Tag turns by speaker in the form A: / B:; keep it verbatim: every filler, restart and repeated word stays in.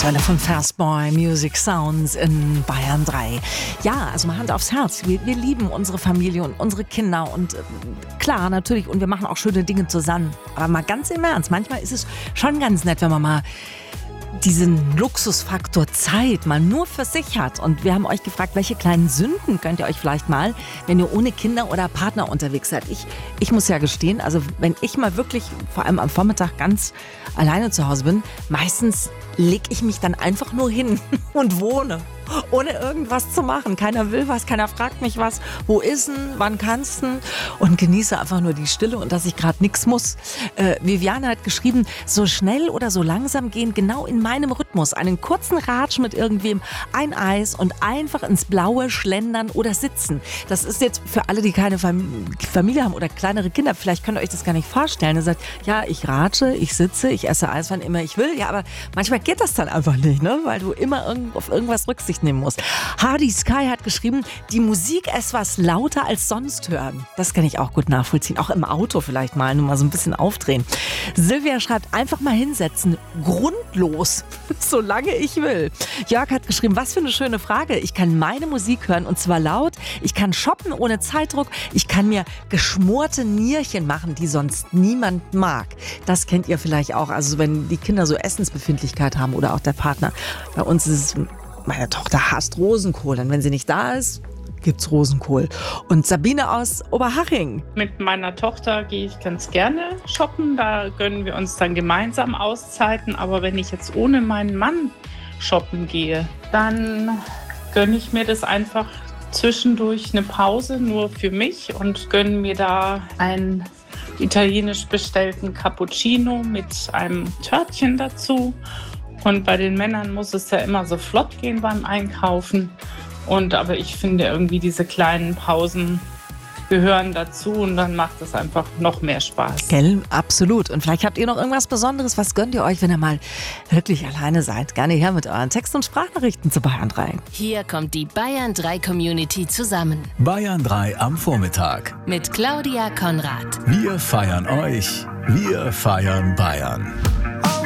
A: Welle von Fastboy Music Sounds in Bayern drei. Ja, also mal Hand aufs Herz. Wir, wir lieben unsere Familie und unsere Kinder und äh, klar, natürlich, und wir machen auch schöne Dinge zusammen. Aber mal ganz im Ernst, manchmal ist es schon ganz nett, wenn man mal diesen Luxusfaktor Zeit mal nur für sich hat. Und wir haben euch gefragt, welche kleinen Sünden könnt ihr euch vielleicht mal, wenn ihr ohne Kinder oder Partner unterwegs seid. Ich, ich muss ja gestehen, also wenn ich mal wirklich, vor allem am Vormittag, ganz alleine zu Hause bin, meistens lege ich mich dann einfach nur hin und wohne. Ohne irgendwas zu machen. Keiner will was, keiner fragt mich was. Wo ist denn, wann kannst du? Und genieße einfach nur die Stille und dass ich gerade nichts muss. Äh, Viviane hat geschrieben, so schnell oder so langsam gehen, genau in meinem Rhythmus. Einen kurzen Ratsch mit irgendwem, ein Eis und einfach ins Blaue schlendern oder sitzen. Das ist jetzt für alle, die keine Fam- Familie haben oder kleinere Kinder, vielleicht könnt ihr euch das gar nicht vorstellen. Ihr sagt, ja, ich ratsche, ich sitze, ich esse Eis, wann immer ich will. Ja, aber manchmal geht das dann einfach nicht, ne? Weil du immer irgend- auf irgendwas Rücksicht nehmen musst. Hardy Sky hat geschrieben, die Musik etwas lauter als sonst hören. Das kann ich auch gut nachvollziehen. Auch im Auto vielleicht mal, nur mal so ein bisschen aufdrehen. Silvia schreibt, einfach mal hinsetzen. Grundlos. Solange ich will. Jörg hat geschrieben, was für eine schöne Frage. Ich kann meine Musik hören und zwar laut. Ich kann shoppen ohne Zeitdruck. Ich kann mir geschmorte Nierchen machen, die sonst niemand mag. Das kennt ihr vielleicht auch. Also wenn die Kinder so Essensbefindlichkeit haben oder auch der Partner. Bei uns ist es, meine Tochter hasst Rosenkohl. Und wenn sie nicht da ist, gibt's Rosenkohl. Und Sabine aus Oberhaching.
B: Mit meiner Tochter gehe ich ganz gerne shoppen. Da gönnen wir uns dann gemeinsam Auszeiten. Aber wenn ich jetzt ohne meinen Mann shoppen gehe, dann gönne ich mir das einfach zwischendurch eine Pause nur für mich und gönne mir da einen italienisch bestellten Cappuccino mit einem Törtchen dazu. Und bei den Männern muss es ja immer so flott gehen beim Einkaufen. Und aber ich finde irgendwie diese kleinen Pausen gehören dazu und dann macht es einfach noch mehr Spaß.
A: Gell, absolut. Und vielleicht habt ihr noch irgendwas Besonderes. Was gönnt ihr euch, wenn ihr mal wirklich alleine seid? Gerne her mit euren Text- und Sprachnachrichten zu Bayern drei.
C: Hier kommt die Bayern drei Community zusammen.
D: Bayern drei am Vormittag.
C: Mit Claudia Konrad.
D: Wir feiern euch. Wir feiern Bayern.